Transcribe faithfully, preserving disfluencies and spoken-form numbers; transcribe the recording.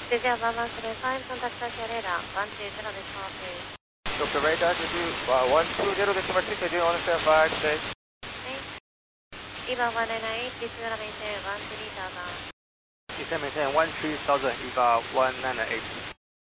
Visual balance five, contact Asia radar, one two zero decimal three. Doctor radar, did you, uh, one two zero decimal three, could you on stand five, stay? Okay. EVA one nine nine eight, this is maintain one three thousand. Descend maintain one three thousand, EVA one nine nine eight.